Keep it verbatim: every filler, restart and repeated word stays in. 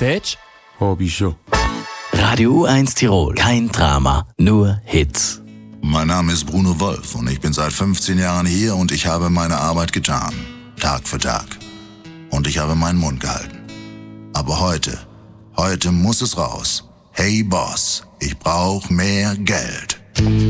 Verstehst du? Hab ich schon. Radio U eins Tirol. Kein Drama, nur Hits. Mein Name ist Bruno Wolf und ich bin seit fünfzehn Jahren hier und ich habe meine Arbeit getan. Tag für Tag. Und ich habe meinen Mund gehalten. Aber heute, heute muss es raus. Hey Boss, ich brauch mehr Geld.